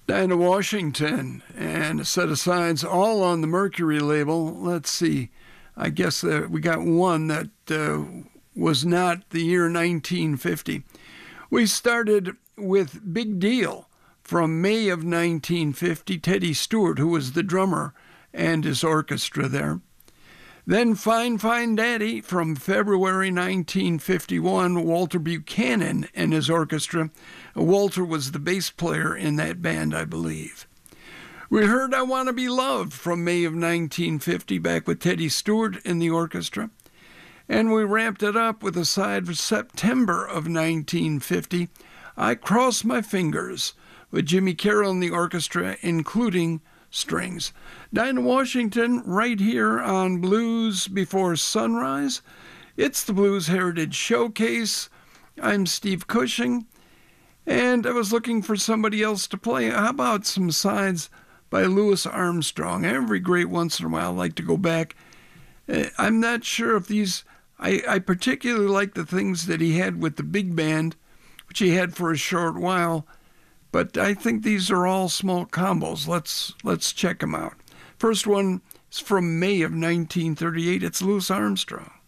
Dinah Washington and a set of sides, all on the Mercury label. Let's see. I guess we got one that was not the year 1950. We started with Big Deal from May of 1950, Teddy Stewart, who was the drummer, and his orchestra there. Then Fine Fine Daddy from February 1951, Walter Buchanan and his orchestra. Walter was the bass player in that band, I believe. We heard I Want to Be Loved from May of 1950, back with Teddy Stewart in the orchestra. And we wrapped it up with a side for September of 1950, I Cross My Fingers, with Jimmy Carroll in the orchestra, including strings. Dinah Washington right here on Blues Before Sunrise. It's the Blues Heritage Showcase. I'm Steve Cushing, and I was looking for somebody else to play. How about some sides by Louis Armstrong? Every great once in a while I like to go back. I'm not sure if these... I particularly like the things that he had with the big band, which he had for a short while, but I think these are all small combos. Let's check them out. First one is from May of 1938. It's Louis Armstrong.